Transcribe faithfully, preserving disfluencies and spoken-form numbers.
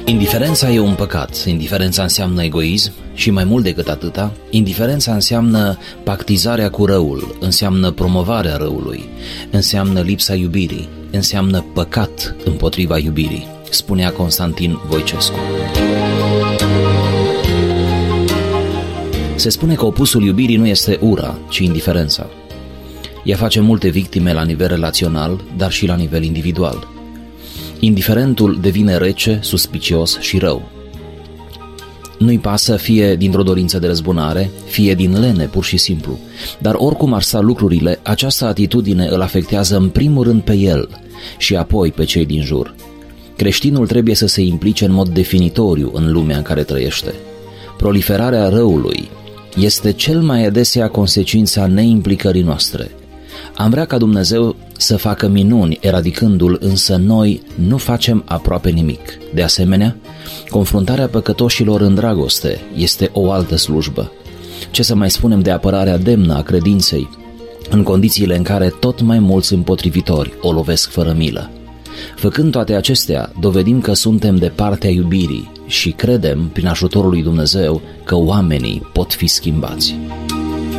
Indiferența e un păcat, indiferența înseamnă egoism și mai mult decât atâta, indiferența înseamnă pactizarea cu răul, înseamnă promovarea răului, înseamnă lipsa iubirii, înseamnă păcat împotriva iubirii, spunea Constantin Voicescu. Se spune că opusul iubirii nu este ura, ci indiferența. Ea face multe victime la nivel relațional, dar și la nivel individual. Indiferentul devine rece, suspicios și rău. Nu-i pasă fie dintr-o dorință de răzbunare, fie din lene pur și simplu, dar oricum ar sta lucrurile, această atitudine îl afectează în primul rând pe el și apoi pe cei din jur. Creștinul trebuie să se implice în mod definitoriu în lumea în care trăiește. Proliferarea răului este cel mai adesea consecința neimplicării noastre. Am vrea ca Dumnezeu să facă minuni eradicându-l, însă noi nu facem aproape nimic. De asemenea, confruntarea păcătoșilor în dragoste este o altă slujbă. Ce să mai spunem de apărarea demnă a credinței, în condițiile în care tot mai mulți împotrivitori o lovesc fără milă. Făcând toate acestea, dovedim că suntem de partea iubirii și credem, prin ajutorul lui Dumnezeu, că oamenii pot fi schimbați.